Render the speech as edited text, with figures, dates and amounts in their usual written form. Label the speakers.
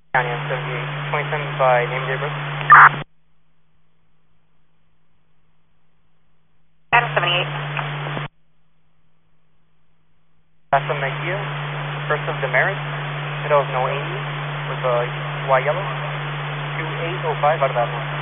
Speaker 1: County on 78, 27 by name Daybrook.
Speaker 2: Adam 78.
Speaker 1: Casa Mejia, first of Damaris, Middle of No Amy, with a Y yellow, 2805 out of that one.